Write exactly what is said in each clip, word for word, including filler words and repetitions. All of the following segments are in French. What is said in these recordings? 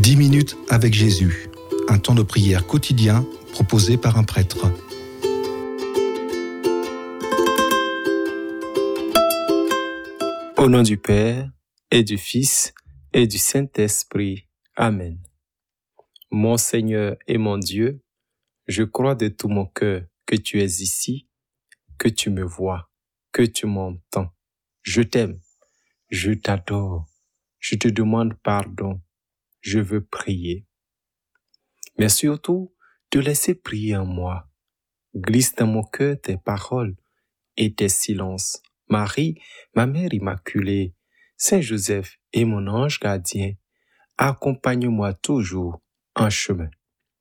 dix minutes avec Jésus, un temps de prière quotidien proposé par un prêtre. Au nom du Père, et du Fils, et du Saint-Esprit. Amen. Mon Seigneur et mon Dieu, je crois de tout mon cœur que tu es ici, que tu me vois, que tu m'entends. Je t'aime, je t'adore, je te demande pardon, je veux prier. Mais surtout, te laisser prier en moi. Glisse dans mon cœur tes paroles et tes silences. Marie, ma mère immaculée, Saint Joseph et mon ange gardien, accompagne-moi toujours en chemin.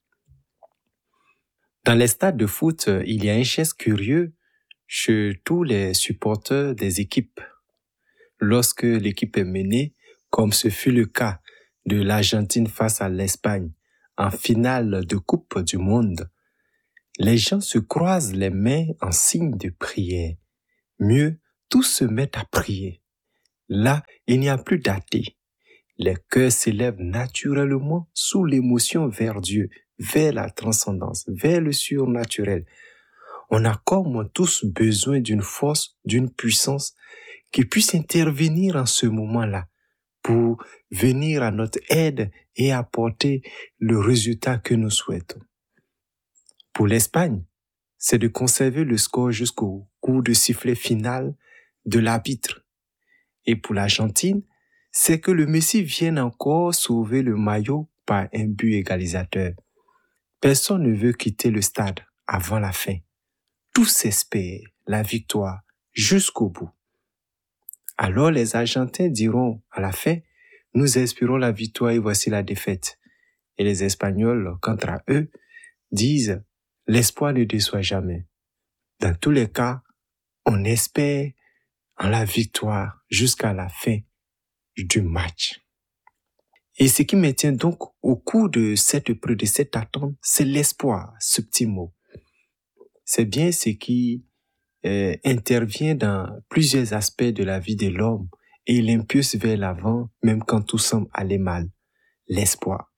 Dans les stades de foot, il y a un geste curieux chez tous les supporters des équipes. Lorsque l'équipe est menée, comme ce fut le cas de l'Argentine face à l'Espagne en finale de Coupe du Monde, les gens se croisent les mains en signe de prière. Mieux, tous se mettent à prier. Là, il n'y a plus d'athées. Les cœurs s'élèvent naturellement sous l'émotion vers Dieu, vers la transcendance, vers le surnaturel. On a comme tous besoin d'une force, d'une puissance qui puisse intervenir en ce moment-là pour venir à notre aide et apporter le résultat que nous souhaitons. Pour l'Espagne, c'est de conserver le score jusqu'au coup de sifflet final de l'arbitre. Et pour l'Argentine, c'est que le Messi vienne encore sauver le maillot par un but égalisateur. Personne ne veut quitter le stade avant la fin. Tous espèrent la victoire jusqu'au bout. Alors les Argentins diront à la fin, nous espérons la victoire et voici la défaite. Et les Espagnols, quant à eux, disent, l'espoir ne déçoit jamais. Dans tous les cas, on espère en la victoire jusqu'à la fin du match. Et ce qui me tient donc au cours de cette épreuve, de cette attente, c'est l'espoir, ce petit mot. C'est bien ce qui euh, intervient dans plusieurs aspects de la vie de l'homme et l'impulse vers l'avant, même quand tout semble aller mal. L'espoir.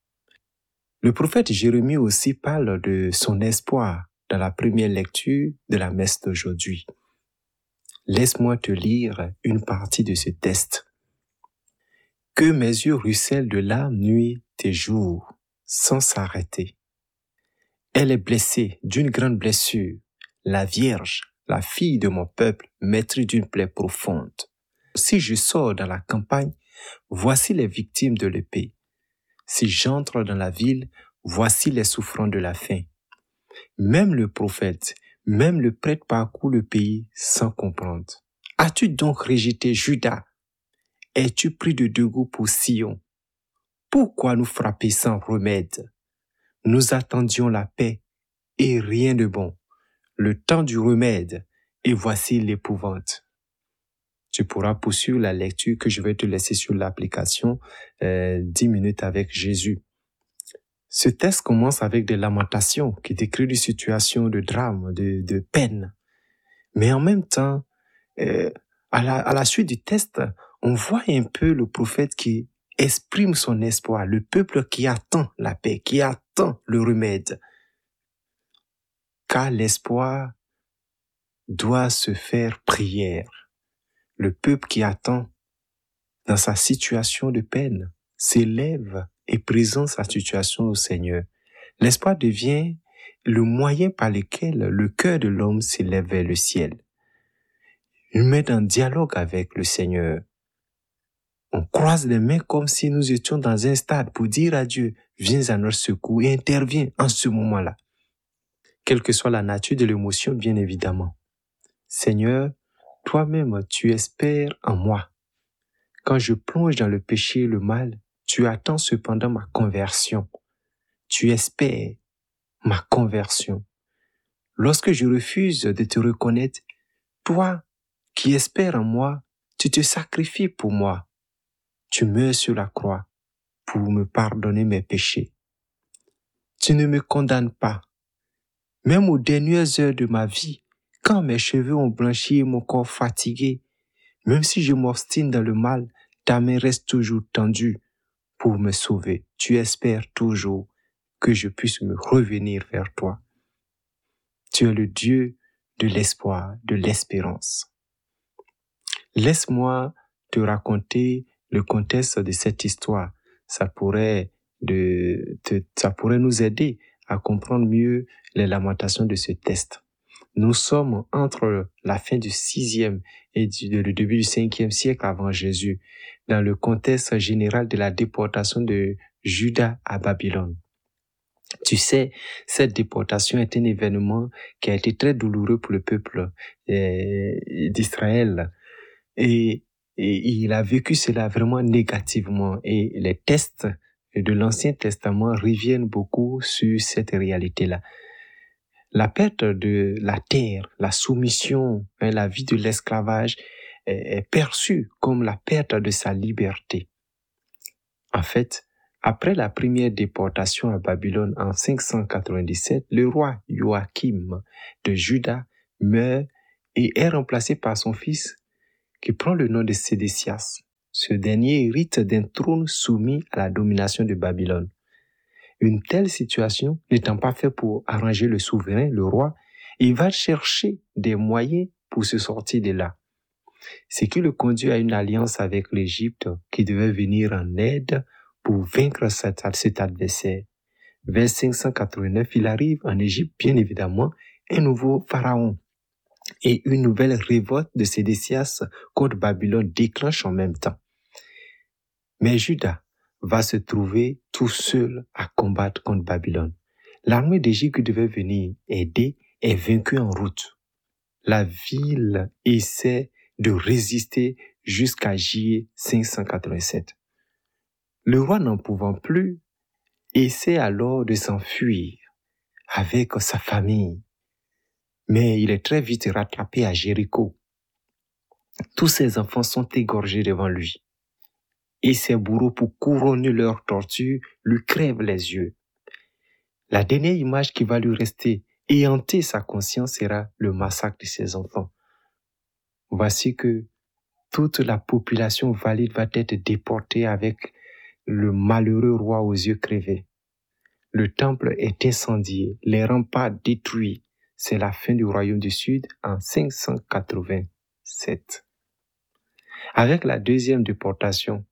Le prophète Jérémie aussi parle de son espoir dans la première lecture de la messe d'aujourd'hui. Laisse-moi te lire une partie de ce texte. Que mes yeux ruissellent de larmes nuit et jour, sans s'arrêter. Elle est blessée d'une grande blessure, la Vierge, la fille de mon peuple, maîtrise d'une plaie profonde. Si je sors dans la campagne, voici les victimes de l'épée. Si j'entre dans la ville, voici les souffrants de la faim. Même le prophète, même le prêtre parcourt le pays sans comprendre. As-tu donc rejeté Juda? Es-tu pris de dégoût pour Sion? Pourquoi nous frapper sans remède? Nous attendions la paix et rien de bon. Le temps du remède et voici l'épouvante. Tu pourras poursuivre la lecture que je vais te laisser sur l'application euh, dix minutes avec Jésus. Ce texte commence avec des lamentations qui décrivent des situations de drame, de, de peine. Mais en même temps, euh, à, la, à la suite du texte, on voit un peu le prophète qui exprime son espoir, le peuple qui attend la paix, qui attend le remède. Car l'espoir doit se faire prière. Le peuple qui attend dans sa situation de peine s'élève et présente sa situation au Seigneur. L'espoir devient le moyen par lequel le cœur de l'homme s'élève vers le ciel. Il met en dialogue avec le Seigneur. On croise les mains comme si nous étions dans un stade pour dire à Dieu, viens à notre secours et interviens en ce moment-là. Quelle que soit la nature de l'émotion, bien évidemment. Seigneur, toi-même, tu espères en moi. Quand je plonge dans le péché et le mal, tu attends cependant ma conversion. Tu espères ma conversion. Lorsque je refuse de te reconnaître, toi qui espères en moi, tu te sacrifies pour moi. Tu meurs sur la croix pour me pardonner mes péchés. Tu ne me condamnes pas. Même aux dernières heures de ma vie, quand mes cheveux ont blanchi et mon corps fatigué, même si je m'obstine dans le mal, ta main reste toujours tendue pour me sauver. Tu espères toujours que je puisse me revenir vers toi. Tu es le Dieu de l'espoir, de l'espérance. Laisse-moi te raconter le contexte de cette histoire. Ça pourrait, de, te, ça pourrait nous aider à comprendre mieux les lamentations de ce texte. Nous sommes entre la fin du sixième et du, le début du cinquième siècle avant Jésus, dans le contexte général de la déportation de Juda à Babylone. Tu sais, cette déportation est un événement qui a été très douloureux pour le peuple eh, d'Israël. Et, et il a vécu cela vraiment négativement. Et les textes de l'Ancien Testament reviennent beaucoup sur cette réalité-là. La perte de la terre, la soumission, hein, la vie de l'esclavage est, est perçue comme la perte de sa liberté. En fait, après la première déportation à Babylone en cinq cent quatre-vingt-dix-sept, le roi Joachim de Juda meurt et est remplacé par son fils qui prend le nom de Sédécias. Ce dernier hérite d'un trône soumis à la domination de Babylone. Une telle situation n'étant pas faite pour arranger le souverain, le roi, il va chercher des moyens pour se sortir de là. Ce qui le conduit à une alliance avec l'Égypte qui devait venir en aide pour vaincre cet, cet adversaire. Vers cinq cent quatre-vingt-neuf, il arrive en Égypte, bien évidemment, un nouveau pharaon. Et une nouvelle révolte de Sédécias contre Babylone déclenche en même temps. Mais Juda va se trouver tout seul à combattre contre Babylone. L'armée d'Égypte qui devait venir aider est vaincue en route. La ville essaie de résister jusqu'à juillet cinq cent quatre-vingt-sept. Le roi, n'en pouvant plus, essaie alors de s'enfuir avec sa famille. Mais il est très vite rattrapé à Jéricho. Tous ses enfants sont égorgés devant lui. Et ses bourreaux, pour couronner leur torture, lui crèvent les yeux. La dernière image qui va lui rester et hanter sa conscience sera le massacre de ses enfants. Voici que toute la population valide va être déportée avec le malheureux roi aux yeux crevés. Le temple est incendié, les remparts détruits. C'est la fin du royaume du Sud en cinq cent quatre-vingt-sept. Avec la deuxième déportation,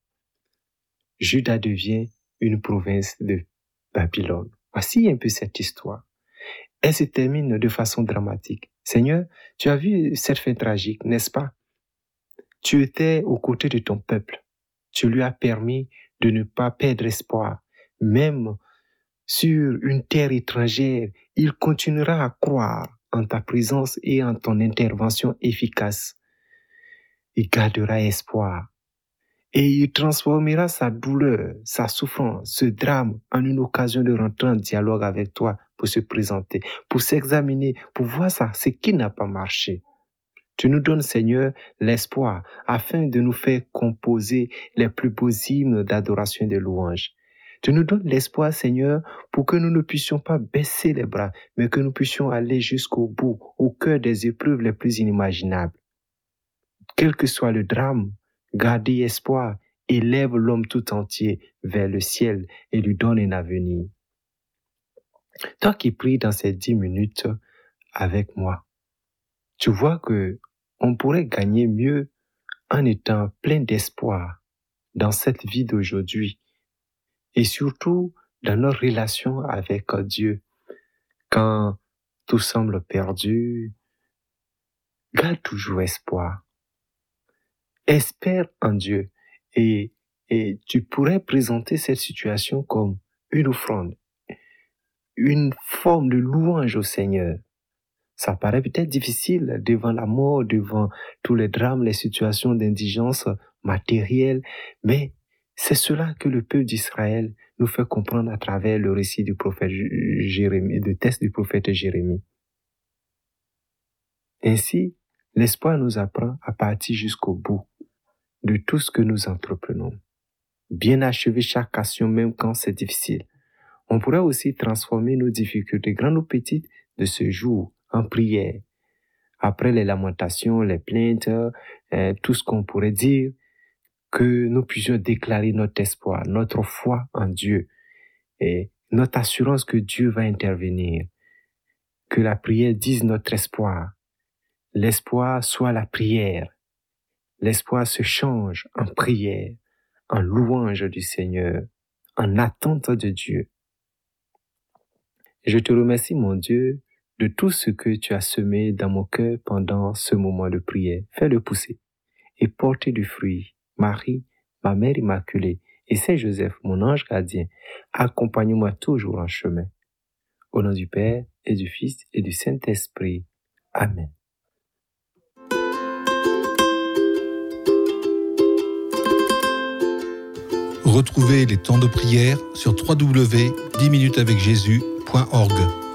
Juda devient une province de Babylone. Voici un peu cette histoire. Elle se termine de façon dramatique. Seigneur, tu as vu cette fin tragique, n'est-ce pas? Tu étais aux côtés de ton peuple. Tu lui as permis de ne pas perdre espoir. Même sur une terre étrangère, il continuera à croire en ta présence et en ton intervention efficace. Il gardera espoir. Et il transformera sa douleur, sa souffrance, ce drame en une occasion de rentrer en dialogue avec toi pour se présenter, pour s'examiner, pour voir ça, ce qui n'a pas marché. Tu nous donnes, Seigneur, l'espoir afin de nous faire composer les plus beaux hymnes d'adoration et de louange. Tu nous donnes l'espoir, Seigneur, pour que nous ne puissions pas baisser les bras, mais que nous puissions aller jusqu'au bout, au cœur des épreuves les plus inimaginables. Quel que soit le drame, garder espoir, élève l'homme tout entier vers le ciel et lui donne un avenir. Toi qui pries dans ces dix minutes avec moi, tu vois que on pourrait gagner mieux en étant plein d'espoir dans cette vie d'aujourd'hui et surtout dans nos relations avec Dieu. Quand tout semble perdu, garde toujours espoir. Espère en Dieu et, et tu pourrais présenter cette situation comme une offrande, une forme de louange au Seigneur. Ça paraît peut-être difficile devant la mort, devant tous les drames, les situations d'indigence matérielle, mais c'est cela que le peuple d'Israël nous fait comprendre à travers le récit du prophète Jérémie, le texte du prophète Jérémie. Ainsi, l'espoir nous apprend à partir jusqu'au bout de tout ce que nous entreprenons. Bien achever chaque action même quand c'est difficile. On pourrait aussi transformer nos difficultés, grandes ou petites, de ce jour en prière. Après les lamentations, les plaintes, euh, tout ce qu'on pourrait dire, que nous puissions déclarer notre espoir, notre foi en Dieu et notre assurance que Dieu va intervenir. Que la prière dise notre espoir. L'espoir soit la prière. L'espoir se change en prière, en louange du Seigneur, en attente de Dieu. Je te remercie, mon Dieu, de tout ce que tu as semé dans mon cœur pendant ce moment de prière. Fais-le pousser et porter du fruit. Marie, ma mère immaculée, et Saint Joseph, mon ange gardien, accompagne-moi toujours en chemin. Au nom du Père, et du Fils, et du Saint-Esprit. Amen. Retrouvez les temps de prière sur w w w point dix minutes avec jésus point org.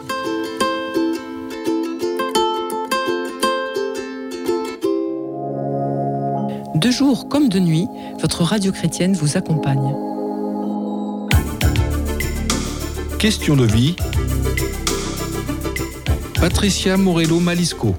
De jour comme de nuit, votre radio chrétienne vous accompagne. Question de vie. Patricia Morello Malisco.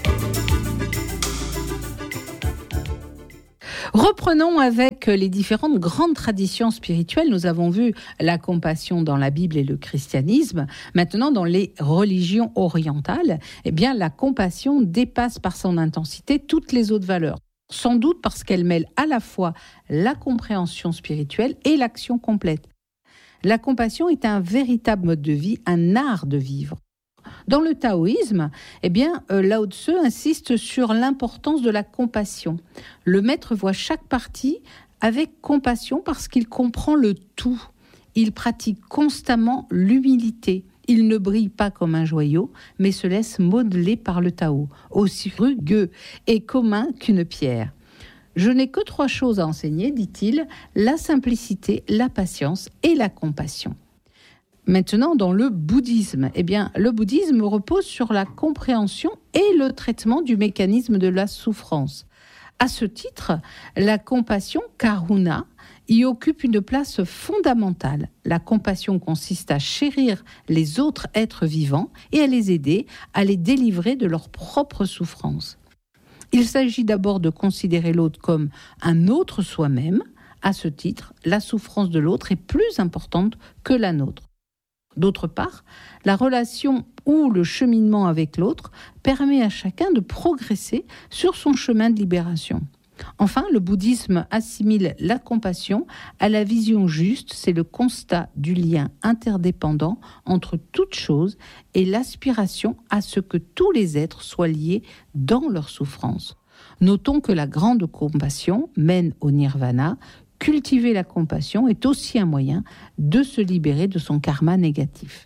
Reprenons avec les différentes grandes traditions spirituelles. Nous avons vu la compassion dans la Bible et le christianisme. Maintenant, dans les religions orientales, eh bien, la compassion dépasse par son intensité toutes les autres valeurs. Sans doute parce qu'elle mêle à la fois la compréhension spirituelle et l'action complète. La compassion est un véritable mode de vie, un art de vivre. Dans le taoïsme, eh bien, euh, Lao Tse insiste sur l'importance de la compassion. Le maître voit chaque partie avec compassion parce qu'il comprend le tout. Il pratique constamment l'humilité. Il ne brille pas comme un joyau, mais se laisse modeler par le Tao, aussi rugueux et commun qu'une pierre. Je n'ai que trois choses à enseigner, dit-il, la simplicité, la patience et la compassion. Maintenant, dans le bouddhisme, eh bien, le bouddhisme repose sur la compréhension et le traitement du mécanisme de la souffrance. À ce titre, la compassion, karuna, y occupe une place fondamentale. La compassion consiste à chérir les autres êtres vivants et à les aider à les délivrer de leurs propres souffrances. Il s'agit d'abord de considérer l'autre comme un autre soi-même. À ce titre, la souffrance de l'autre est plus importante que la nôtre. D'autre part, la relation ou le cheminement avec l'autre permet à chacun de progresser sur son chemin de libération. Enfin, le bouddhisme assimile la compassion à la vision juste, c'est le constat du lien interdépendant entre toutes choses et l'aspiration à ce que tous les êtres soient liés dans leur souffrance. Notons que la grande compassion mène au nirvana. Cultiver la compassion est aussi un moyen de se libérer de son karma négatif.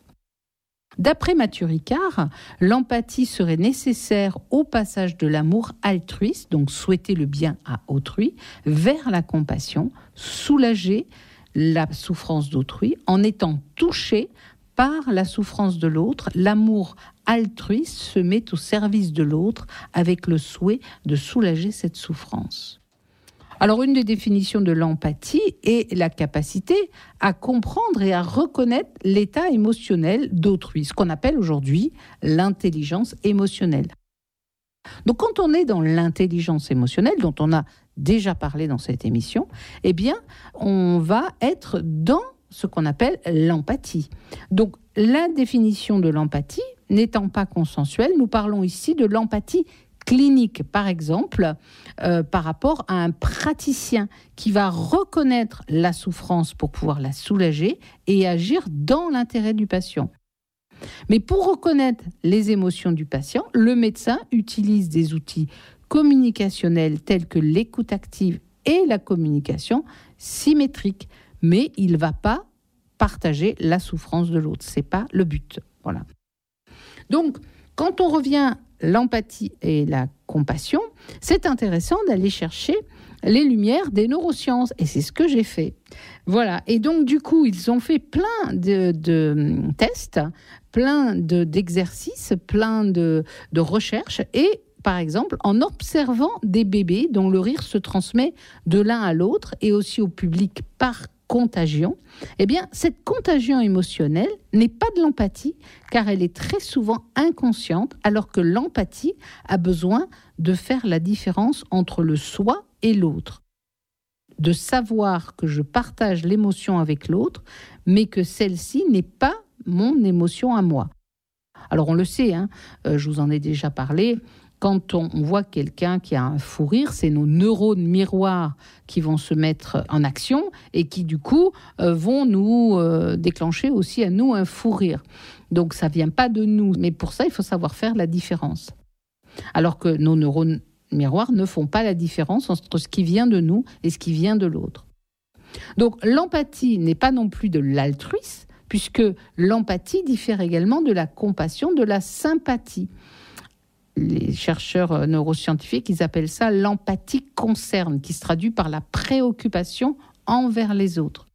D'après Mathieu Ricard, l'empathie serait nécessaire au passage de l'amour altruiste, donc souhaiter le bien à autrui, vers la compassion, soulager la souffrance d'autrui en étant touché par la souffrance de l'autre. L'amour altruiste se met au service de l'autre avec le souhait de soulager cette souffrance. Alors, une des définitions de l'empathie est la capacité à comprendre et à reconnaître l'état émotionnel d'autrui, ce qu'on appelle aujourd'hui l'intelligence émotionnelle. Donc, quand on est dans l'intelligence émotionnelle, dont on a déjà parlé dans cette émission, eh bien, on va être dans ce qu'on appelle l'empathie. Donc, la définition de l'empathie n'étant pas consensuelle, nous parlons ici de l'empathie clinique, par exemple, euh, par rapport à un praticien qui va reconnaître la souffrance pour pouvoir la soulager et agir dans l'intérêt du patient. Mais pour reconnaître les émotions du patient, le médecin utilise des outils communicationnels tels que l'écoute active et la communication symétrique, mais il ne va pas partager la souffrance de l'autre. Ce n'est pas le but. Voilà. Donc, quand on revient l'empathie et la compassion, c'est intéressant d'aller chercher les lumières des neurosciences. Et c'est ce que j'ai fait. Voilà. Et donc, du coup, ils ont fait plein de, de tests, plein de, d'exercices, plein de, de recherches. Et, par exemple, en observant des bébés dont le rire se transmet de l'un à l'autre et aussi au public par contagion, eh bien, cette contagion émotionnelle n'est pas de l'empathie, car elle est très souvent inconsciente, alors que l'empathie a besoin de faire la différence entre le soi et l'autre. de savoir que je partage l'émotion avec l'autre, mais que celle-ci n'est pas mon émotion à moi. Alors on le sait, hein, euh, je vous en ai déjà parlé, quand on, on voit quelqu'un qui a un fou rire, c'est nos neurones miroirs qui vont se mettre en action et qui du coup euh, vont nous euh, déclencher aussi à nous un fou rire. Donc ça ne vient pas de nous, mais pour ça il faut savoir faire la différence. Alors que nos neurones miroirs ne font pas la différence entre ce qui vient de nous et ce qui vient de l'autre. Donc l'empathie n'est pas non plus de l'altruisme, puisque l'empathie diffère également de la compassion, de la sympathie. Les chercheurs neuroscientifiques, ils appellent ça l'empathie concerne, qui se traduit par la préoccupation envers les autres.